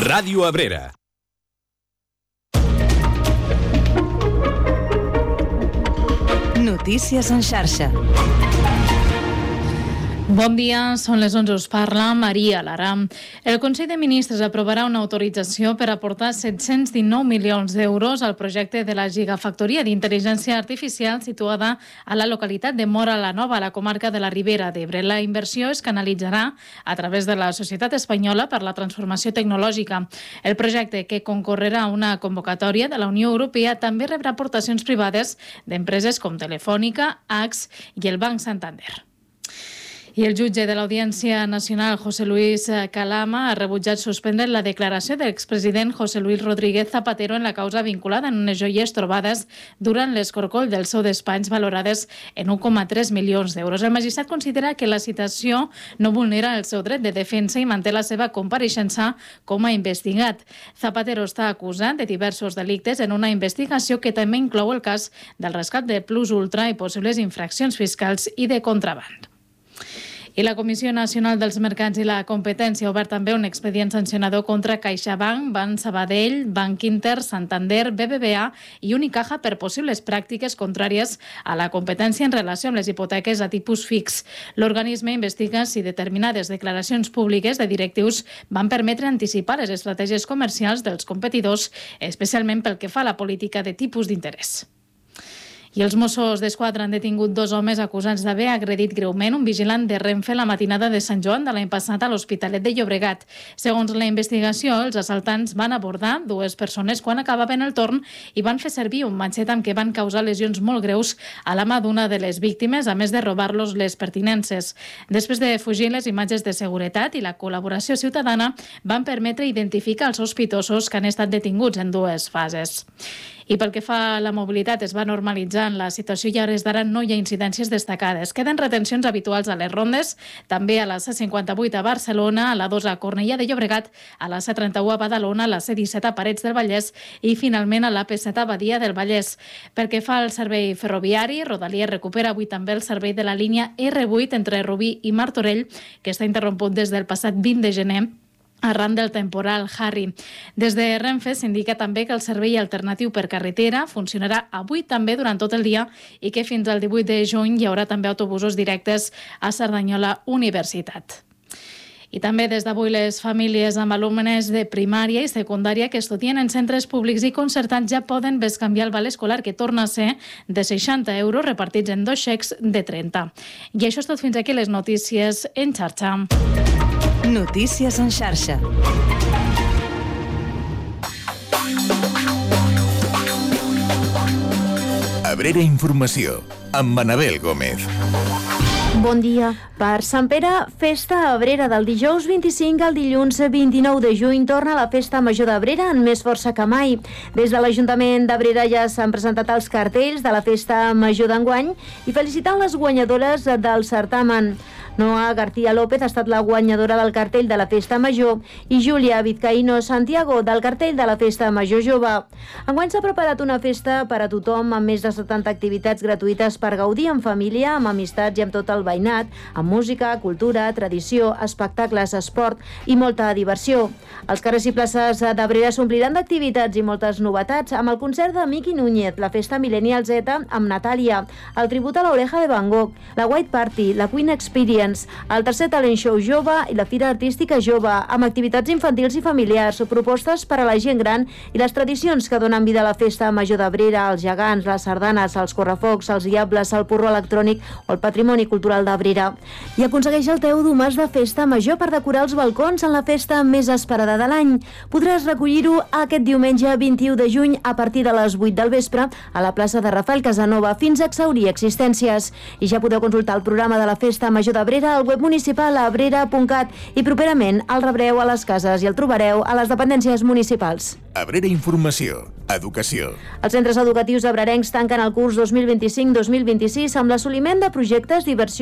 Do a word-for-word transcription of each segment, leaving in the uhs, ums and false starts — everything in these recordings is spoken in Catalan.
Ràdio Abrera. Notícies en xarxa. Bon dia, són les onze, us parla Maria Lara. El Consell de Ministres aprovarà una autorització per aportar set-cents dinou milions d'euros al projecte de la gigafactoria d'intel·ligència artificial situada a la localitat de Móra la Nova, a la comarca de la Ribera d'Ebre. La inversió es canalitzarà a través de la Societat Espanyola per la Transformació Tecnològica. El projecte, que concorrerà a una convocatòria de la Unió Europea, també rebrà aportacions privades d'empreses com Telefònica, A X i el Banc Santander. I el jutge de l'Audiència Nacional, José Luis Calama, ha rebutjat suspendre la declaració de l'expresident José Luis Rodríguez Zapatero en la causa vinculada en unes joies trobades durant l'escorcoll del seu despatx valorades en un coma tres milions d'euros. El magistrat considera que la citació no vulnera el seu dret de defensa i manté la seva compareixença com a investigat. Zapatero està acusat de diversos delictes en una investigació que també inclou el cas del rescat de Plus Ultra i possibles infraccions fiscals i de contraban. I la Comissió Nacional dels Mercats i la Competència ha obert també un expedient sancionador contra CaixaBank, Banc Sabadell, Banc Inter, Santander, B B V A i Unicaja per possibles pràctiques contràries a la competència en relació amb les hipoteques a tipus fix. L'organisme investiga si determinades declaracions públiques de directius van permetre anticipar les estratègies comercials dels competidors, especialment pel que fa a la política de tipus d'interès. I els Mossos d'Esquadra han detingut dos homes acusats d'haver agredit greument un vigilant de Renfe la matinada de Sant Joan de l'any passat a l'Hospitalet de Llobregat. Segons la investigació, els assaltants van abordar dues persones quan acabaven el torn i van fer servir un matxet amb què van causar lesions molt greus a la mà d'una de les víctimes, a més de robar-los les pertinences. Després de fugir, les imatges de seguretat i la col·laboració ciutadana van permetre identificar els sospitosos que han estat detinguts en dues fases. I pel que fa a la mobilitat, es va normalitzant la situació i a hores d'ara no hi ha incidències destacades. Queden retencions habituals a les rondes, també a la C cinquanta-vuit a Barcelona, a la dos a Cornellà de Llobregat, a la C trenta-u a Badalona, a la C disset a Parets del Vallès i finalment a l'A P set a Badia del Vallès. Pel que fa al servei ferroviari, Rodalies recupera avui també el servei de la línia R vuit entre Rubí i Martorell, que està interromput des del passat vint de gener arran del temporal Harry. Des de Renfe s'indica també que el servei alternatiu per carretera funcionarà avui també durant tot el dia i que fins al divuit de juny hi haurà també autobusos directes a Cerdanyola Universitat. I també des d'avui les famílies amb alumnes de primària i secundària que estudien en centres públics i concertats ja poden bescanviar el val escolar, que torna a ser de seixanta euros repartits en dos xecs de trenta. I això és tot fins aquí les notícies en xarxa. Notícies en xarxa. Abrera Informació, amb Manabel Gómez. Bon dia. Per Sant Pere, festa a Abrera del dijous vint-i-cinc al dilluns vint-i-nou de juny torna la Festa Major d'Abrera amb més força que mai. Des de l'Ajuntament d'Abrera ja s'han presentat els cartells de la Festa Major d'enguany i felicitant les guanyadores del certamen. Noa García López ha estat la guanyadora del cartell de la Festa Major i Júlia Vizcaíno Santiago del cartell de la Festa Major Jove. Enguany s'ha preparat una festa per a tothom amb més de setanta activitats gratuïtes per gaudir en família, amb amistats i amb tot el veïnat, amb música, cultura, tradició, espectacles, esport i molta diversió. Els carrers i places d'Abrera s'ompliran d'activitats i moltes novetats, amb el concert de Miki Núñez, la Festa Millennial Z amb Natàlia, el tribut a l'Oreja de Van Gogh, la White Party, la Queen Experience, el tercer talent show jove i la Fira Artística Jove, amb activitats infantils i familiars, propostes per a la gent gran i les tradicions que donen vida a la Festa Major d'Abrera, els gegants, les sardanes, els correfocs, els diables, el porró electrònic o el patrimoni cultural d'Abrera. I aconsegueix el teu domàs de Festa Major per decorar els balcons en la festa més esperada de l'any. Podràs recollir-ho aquest diumenge vint-i-u de juny a partir de les vuit del vespre a la plaça de Rafael Casanova fins a exhaurir existències. I ja podeu consultar el programa de la Festa Major d'Abrera al web municipal abrera punt cat i properament el rebreu a les cases i el trobareu a les dependències municipals. Abrera Informació, Educació. Els centres educatius abrerencs tanquen el curs dos mil vint-i-cinc dos mil vint-i-sis amb l'assoliment de projectes, diversió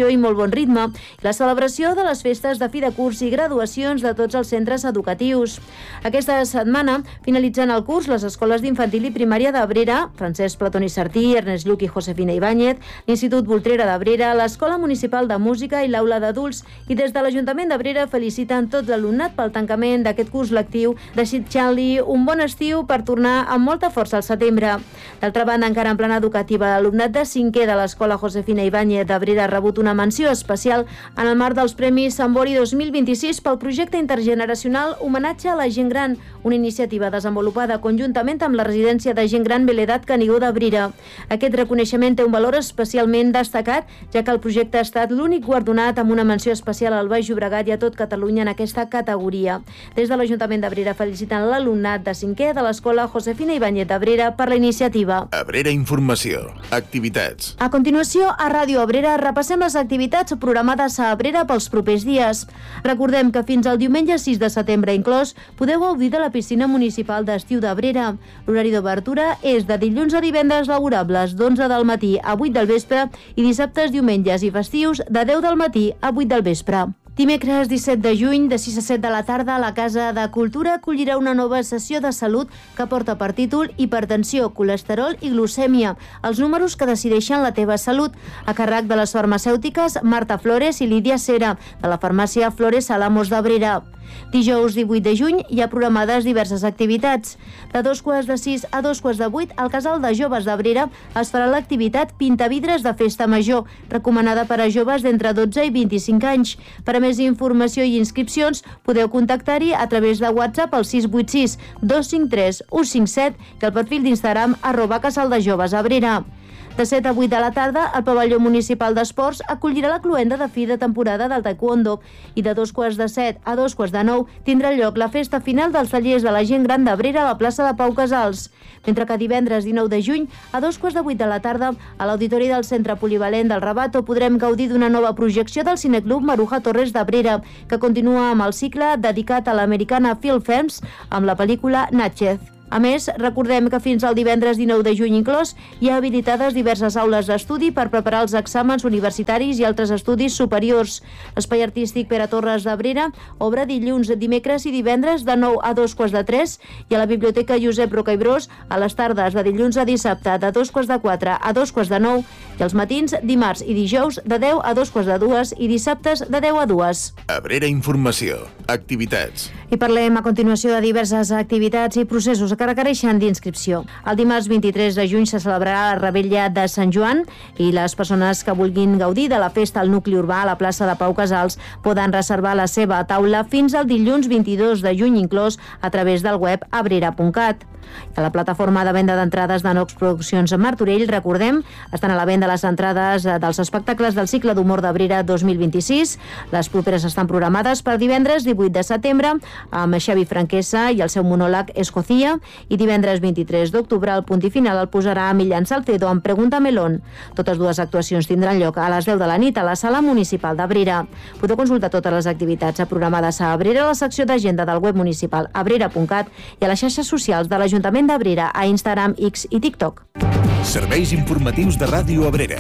il·lusió i molt bon ritme. La celebració de les festes de fi de curs i graduacions de tots els centres educatius. Aquesta setmana, finalitzant el curs, les escoles d'infantil i primària d'Abrera, Francesc Platón i Sartí, Ernest Lluch i Josefina Ibáñez, l'Institut Voltrera d'Abrera, l'Escola Municipal de Música i l'Aula d'Adults, i des de l'Ajuntament d'Abrera feliciten tot l'alumnat pel tancament d'aquest curs lectiu, desitjant-li un bon estiu per tornar amb molta força al setembre. D'altra banda, encara en plana educativa, l'alumnat de cinquè de l'Escola Josefina Ibáñez d'Abrera ha rebut una menció especial en el marc dels Premis Sambori dos mil vint-i-sis pel projecte intergeneracional Homenatge a la gent gran, una iniciativa desenvolupada conjuntament amb la residència de gent gran Beledat Canigó d'Abrera. Aquest reconeixement té un valor especialment destacat, ja que el projecte ha estat l'únic guardonat amb una menció especial al Baix Llobregat i a tot Catalunya en aquesta categoria. Des de l'Ajuntament d'Abrera feliciten l'alumnat de cinquè de l'Escola Josefina Ibáñez d'Abrera per la iniciativa. Abrera Informació. Activitats. A continuació, a Ràdio Abrera repassem les activitats programades a Abrera pels propers dies. Recordem que fins al diumenge sis de setembre inclòs podeu gaudir de la piscina municipal d'estiu d'Abrera. L'horari d'obertura és de dilluns a divendres laborables d'onze del matí a vuit del vespre i dissabtes, diumenges i festius de deu del matí a vuit del vespre. Dimecres disset de juny, de sis a set de la tarda, la Casa de Cultura acollirà una nova sessió de salut que porta per títol Hipertensió, colesterol i glucèmia, els números que decideixen la teva salut, a càrrec de les farmacèutiques Marta Flores i Lídia Cera, de la farmàcia Flores Alamos d'Abrera. Dijous divuit de juny hi ha programades diverses activitats. De dos quarts de sis a dos quarts de vuit, al Casal de Joves d'Abrera es farà l'activitat Pintavidres de Festa Major, recomanada per a joves d'entre dotze i vint-i-cinc anys. Per a més informació i inscripcions, podeu contactar-hi a través de WhatsApp al sis vuit sis dos cinc tres u cinc set i al perfil d'Instagram arroba Casal de Joves Abrera. De set a vuit de la tarda, el pavelló municipal d'esports acollirà la cloenda de fi de temporada del taekwondo i de dos quarts de set a dos quarts de nou tindrà lloc la festa final dels tallers de la gent gran d'Abrera a la plaça de Pau Casals. Mentre que divendres dinou de juny, a dos quarts de vuit de la tarda, a l'auditori del Centre Polivalent del Rabato podrem gaudir d'una nova projecció del Cineclub Maruja Torres d'Abrera, que continua amb el cicle dedicat a l'americana Film Films amb la pel·lícula Natchez. A més, recordem que fins al divendres dinou de juny inclòs hi ha habilitades diverses aules d'estudi per preparar els exàmens universitaris i altres estudis superiors. L'Espai Artístic Pere Torres d'Abrera obre dilluns, dimecres i divendres de nou a dos quarts de tres i a la Biblioteca Josep Roca i Bros a les tardes de dilluns a dissabte de dos quarts de quatre a dos quarts de nou i els matins dimarts i dijous de deu a dos quarts de dues i dissabtes de deu a dues. Abrera Informació. Activitats. I parlem a continuació de diverses activitats i processos que requereixen d'inscripció. El dimarts vint-i-tres de juny se celebrarà la Revetlla de Sant Joan i les persones que vulguin gaudir de la festa al nucli urbà a la plaça de Pau Casals poden reservar la seva taula fins al dilluns vint-i-dos de juny inclòs a través del web abrera punt cat. A la plataforma de venda d'entrades de Nox Produccions Martorell, recordem, estan a la venda les entrades dels espectacles del cicle d'humor d'Abrera dos mil vint-i-sis. Les properes estan programades per divendres divuit de setembre amb Xavi Franquesa i el seu monòleg Escocía i divendres vint-i-tres d'octubre el punt i final el posarà Millán Salcedo amb Pregunta Melón. Totes dues actuacions tindran lloc a les deu de la nit a la Sala Municipal d'Abrera. Podeu consultar totes les activitats programades a Abrera a la secció d'agenda del web municipal abrera punt cat i a les xarxes socials de l'Ajuntament d'Abrera a Instagram, X i TikTok. Serveis informatius de Ràdio Abrera.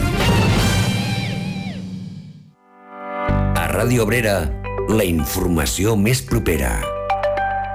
A Ràdio Abrera, la informació més propera.